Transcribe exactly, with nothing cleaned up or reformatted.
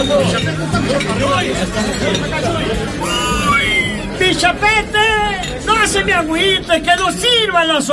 ¡Pichapete! ¡No se me agüite! ¡Que no sirvan las